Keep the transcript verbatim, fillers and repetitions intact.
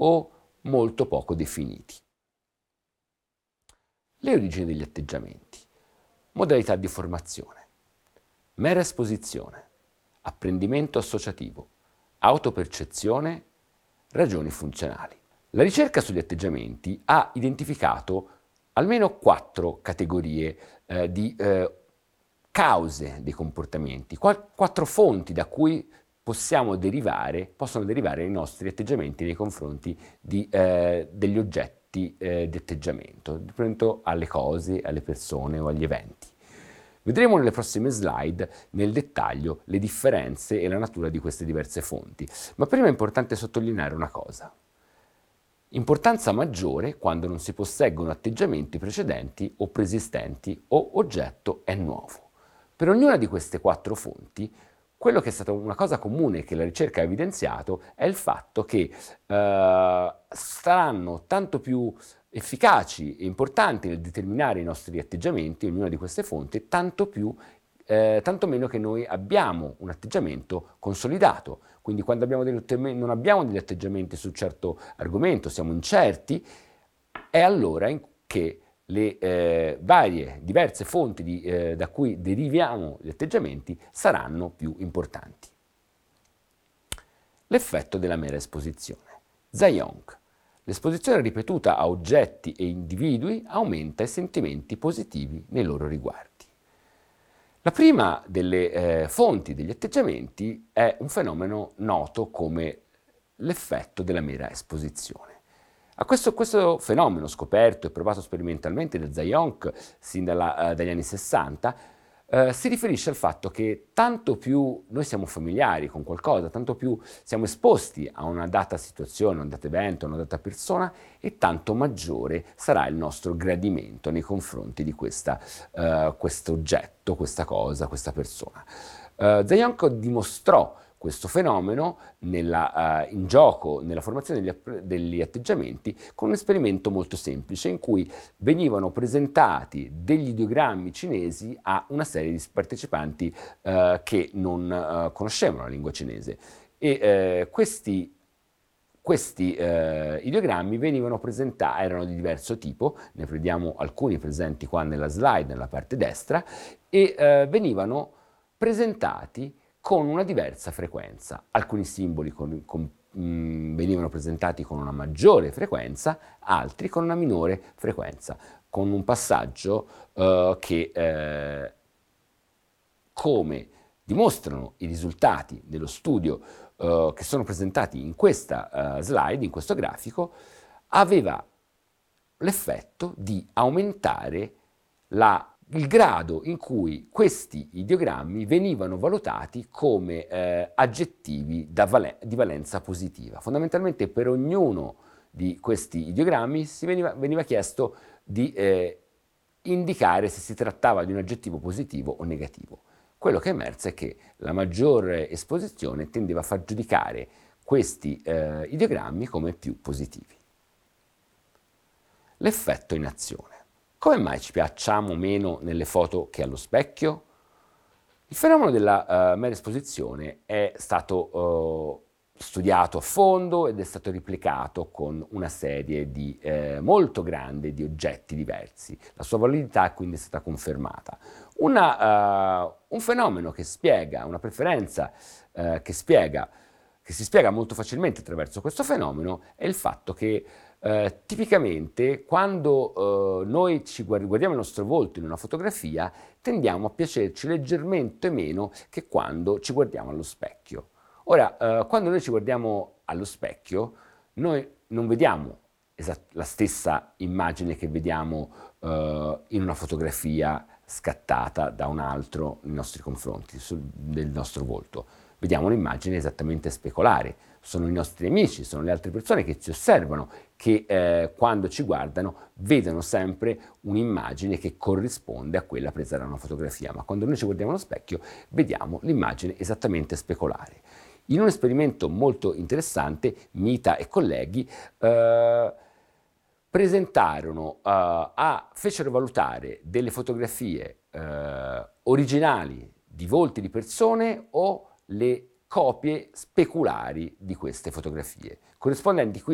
o molto poco definiti. Le origini degli atteggiamenti. Modalità di formazione. Mera esposizione. Apprendimento associativo. Autopercezione. Ragioni funzionali. La ricerca sugli atteggiamenti ha identificato almeno quattro categorie eh, di eh, cause dei comportamenti, Qu- quattro fonti da cui possiamo derivare, possono derivare i nostri atteggiamenti nei confronti di, eh, degli oggetti eh, di atteggiamento, di fronte alle cose, alle persone o agli eventi. Vedremo nelle prossime slide nel dettaglio le differenze e la natura di queste diverse fonti, ma prima è importante sottolineare una cosa. Importanza maggiore quando non si posseggono atteggiamenti precedenti o preesistenti o oggetto è nuovo. Per ognuna di queste quattro fonti, quello che è stata una cosa comune che la ricerca ha evidenziato è il fatto che eh, saranno tanto più efficaci e importanti nel determinare i nostri atteggiamenti, ognuna di queste fonti, tanto più Eh, tanto meno che noi abbiamo un atteggiamento consolidato. Quindi quando abbiamo degli non abbiamo degli atteggiamenti su un certo argomento, siamo incerti, è allora in che le eh, varie, diverse fonti di, eh, da cui deriviamo gli atteggiamenti saranno più importanti. L'effetto della mera esposizione. Zayong. L'esposizione ripetuta a oggetti e individui aumenta i sentimenti positivi nei loro riguardi. La prima delle eh, fonti degli atteggiamenti è un fenomeno noto come l'effetto della mera esposizione. A questo, questo fenomeno, scoperto e provato sperimentalmente da Zayong sin dalla, eh, dagli anni sessanta, eh, si riferisce al fatto che tanto più noi siamo familiari con qualcosa, tanto più siamo esposti a una data situazione, un dato evento, una data persona, e tanto maggiore sarà il nostro gradimento nei confronti di questa, uh, questo oggetto, questa cosa, questa persona. Uh, Zayong dimostrò questo fenomeno nella, uh, in gioco nella formazione degli, degli atteggiamenti con un esperimento molto semplice in cui venivano presentati degli ideogrammi cinesi a una serie di partecipanti uh, che non uh, conoscevano la lingua cinese e uh, questi Questi eh, ideogrammi venivano presentati, erano di diverso tipo, ne vediamo alcuni presenti qua nella slide, nella parte destra, e eh, venivano presentati con una diversa frequenza. Alcuni simboli con, con, mh, venivano presentati con una maggiore frequenza, altri con una minore frequenza, con un passaggio eh, che, eh, come dimostrano i risultati dello studio Uh, che sono presentati in questa uh, slide, in questo grafico, aveva l'effetto di aumentare la, il grado in cui questi ideogrammi venivano valutati come eh, aggettivi da vale, di valenza positiva. Fondamentalmente per ognuno di questi ideogrammi si veniva, veniva chiesto di eh, indicare se si trattava di un aggettivo positivo o negativo. Quello che è emerso è che la maggiore esposizione tendeva a far giudicare questi eh, ideogrammi come più positivi. L'effetto in azione. Come mai ci piacciamo meno nelle foto che allo specchio? Il fenomeno della uh, mera esposizione è stato uh, studiato a fondo ed è stato replicato con una serie di, eh, molto grande di oggetti diversi. La sua validità quindi è stata confermata. Una, uh, un fenomeno che spiega, una preferenza uh, che, spiega, che si spiega molto facilmente attraverso questo fenomeno è il fatto che uh, tipicamente quando uh, noi ci guardiamo il nostro volto in una fotografia tendiamo a piacerci leggermente meno che quando ci guardiamo allo specchio. Ora, uh, quando noi ci guardiamo allo specchio, noi non vediamo esat- la stessa immagine che vediamo uh, in una fotografia scattata da un altro nei nostri confronti, sul, del nostro volto. Vediamo un'immagine esattamente speculare. Sono i nostri amici, sono le altre persone che ci osservano, che eh, quando ci guardano vedono sempre un'immagine che corrisponde a quella presa da una fotografia, ma quando noi ci guardiamo allo specchio vediamo l'immagine esattamente speculare. In un esperimento molto interessante, Mita e colleghi eh, presentarono, uh, a, fecero valutare delle fotografie uh, originali di volti di persone o le copie speculari di queste fotografie, corrispondenti